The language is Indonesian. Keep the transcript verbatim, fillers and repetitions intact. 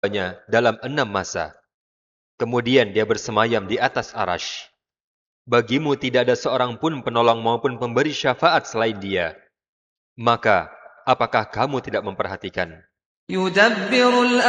dalam enam masa. Kemudian dia bersemayam di atas arash. Bagimu tidak ada seorang pun penolong maupun pemberi syafaat selain dia. Maka, apakah kamu tidak memperhatikan?